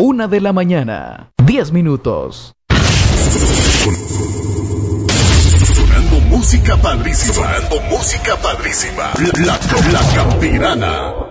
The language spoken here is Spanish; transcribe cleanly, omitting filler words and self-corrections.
1 de la mañana, 10 minutos. Sonando música padrísima. La Campirana.